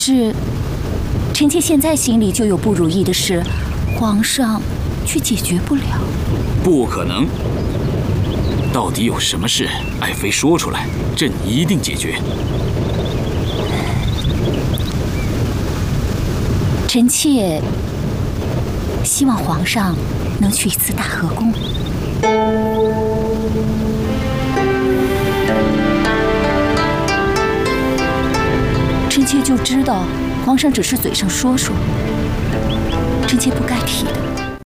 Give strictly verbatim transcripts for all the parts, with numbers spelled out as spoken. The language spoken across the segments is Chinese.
是，臣妾现在心里就有不如意的事，皇上却解决不了。 不可能！到底有什么事？爱妃说出来，朕一定解决。 臣妾希望皇上能去一次大和宫。臣妾就知道，皇上只是嘴上说说，臣妾不该提的。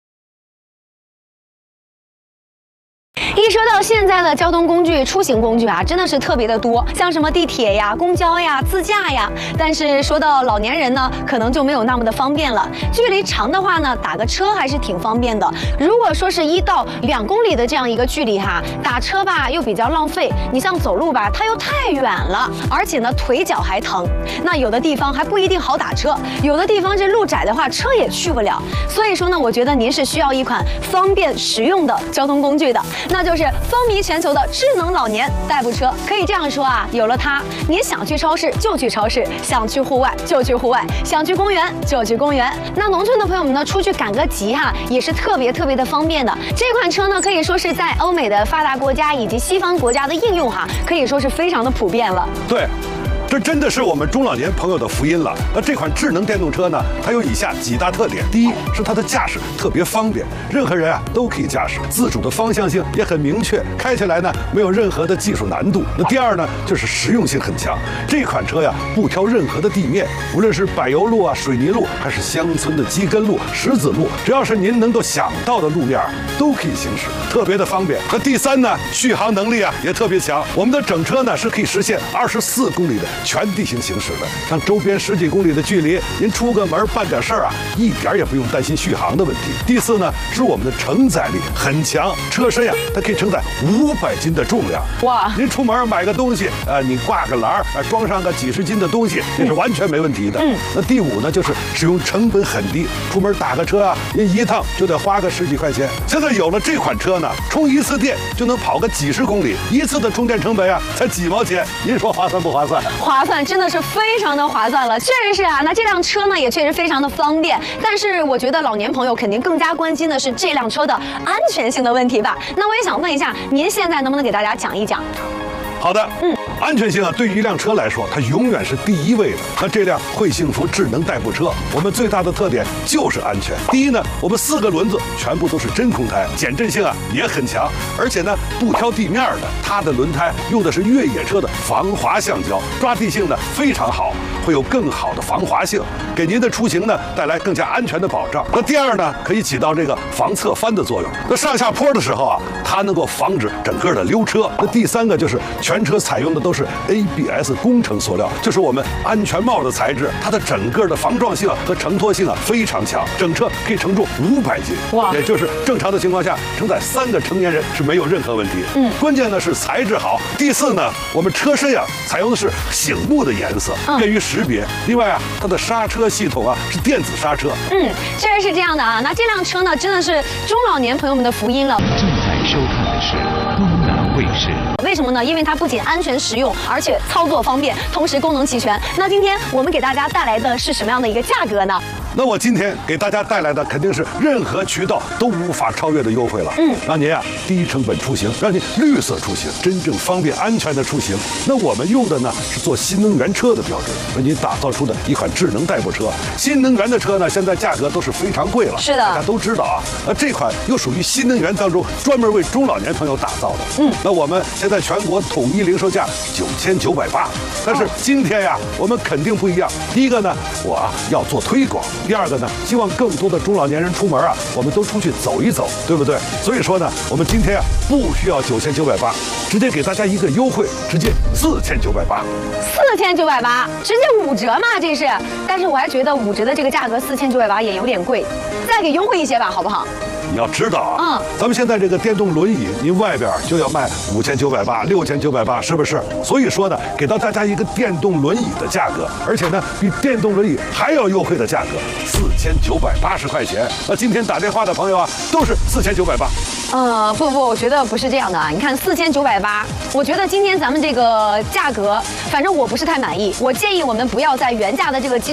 一说到现在的交通工具、出行工具啊，真的是特别的多，像什么地铁呀、公交呀、自驾呀。但是说到老年人呢，可能就没有那么的方便了。距离长的话呢，打个车还是挺方便的。如果说是一到两公里的这样一个距离哈，打车吧又比较浪费。你像走路吧，它又太远了，而且呢腿脚还疼。那有的地方还不一定好打车，有的地方这路窄的话，车也去不了。所以说呢，我觉得您是需要一款方便实用的交通工具的。那就是风靡全球的智能老年代步车。可以这样说啊，有了它，您想去超市就去超市，想去户外就去户外，想去公园就去公园。那农村的朋友们呢，出去赶个集哈，也是特别特别的方便的。这款车呢，可以说是在欧美的发达国家以及西方国家的应用哈，可以说是非常的普遍了。 对。这真的是我们中老年朋友的福音了。那这款智能电动车呢，它有以下几大特点：第一是它的驾驶特别方便，任何人啊都可以驾驶，自主的方向性也很明确，开起来呢没有任何的技术难度。那第二呢，就是实用性很强。这款车呀不挑任何的地面，无论是柏油路啊、水泥路，还是乡村的基根路、石子路，只要是您能够想到的路面都可以行驶，特别的方便。那第三呢，续航能力啊也特别强。我们的整车呢是可以实现二十四公里的全地形行驶的，像周边十几公里的距离，您出个门办点事儿啊，一点也不用担心续航的问题。第四呢，是我们的承载力很强，车身呀、啊，它可以承载五百斤的重量。哇！您出门买个东西，呃，你挂个篮儿，呃，装上个几十斤的东西，这是完全没问题的。嗯。那第五呢，就是使用成本很低，出门打个车啊，您一趟就得花个十几块钱。现在有了这款车呢，充一次电就能跑个几十公里，一次的充电成本啊，才几毛钱，您说划算不划算？ 划算，真的是非常的划算了，确实是啊。那这辆车呢，也确实非常的方便，但是我觉得老年朋友肯定更加关心的是这辆车的安全性的问题吧。那我也想问一下，您现在能不能给大家讲一讲？ 好的，嗯，安全性啊，对于一辆车来说，它永远是第一位的。那这辆会幸福智能代步车，我们最大的特点就是安全。第一呢，我们四个轮子全部都是真空胎，减震性啊也很强，而且呢不挑地面的，它的轮胎用的是越野车的防滑橡胶，抓地性呢非常好，会有更好的防滑性，给您的出行呢带来更加安全的保障。那第二呢，可以起到这个防侧翻的作用。那上下坡的时候啊，它能够防止整个的溜车。那第三个就是全车采用的都是 A B S 工程塑料，就是我们安全帽的材质，它的整个的防撞性和承托性啊非常强，整车可以承重五百斤，哇，也就是正常的情况下承载三个成年人是没有任何问题。嗯，关键呢是材质好。第四呢，我们车身啊采用的是醒目的颜色，便于识别。另外啊，它的刹车系统啊是电子刹车。 嗯，确实是这样的啊。那这辆车呢，真的是中老年朋友们的福音了。 正在收看的是东南卫视。 为什么呢？因为它不仅安全实用，而且操作方便，同时功能齐全。那今天我们给大家带来的是什么样的一个价格呢？ 那我今天给大家带来的肯定是任何渠道都无法超越的优惠了。嗯，让您啊低成本出行，让您绿色出行，真正方便安全的出行。那我们用的呢是做新能源车的标准，为您打造出的一款智能代步车。新能源的车呢，现在价格都是非常贵了。 是的， 大家都知道啊。那这款又属于新能源当中专门为中老年朋友打造的。嗯，那我们现在全国统一零售价九千九百八，但是今天呀，我们肯定不一样。第一个呢，我啊要做推广。第二个呢，希望更多的中老年人出门啊，我们都出去走一走，对不对？所以说呢，我们今天啊不需要九千九百八，直接给大家一个优惠，直接四千九百八。 四千九百八，直接五折嘛，这是。但是我还觉得五折的这个价格四千九百八也有点贵，再给优惠一些吧，好不好？ 你要知道啊， 嗯， 咱们现在这个电动轮椅，您外边就要卖五千九百八、六千九百八，是不是？所以说呢，给到大家一个电动轮椅的价格，而且呢，比电动轮椅还要优惠的价格，四千九百八十块钱。那今天打电话的朋友啊，都是四千九百八。 呃，不不，我觉得不是这样的啊！你看四千九百八，我觉得今天咱们这个价格，反正我不是太满意。我建议我们不要在原价的这个基。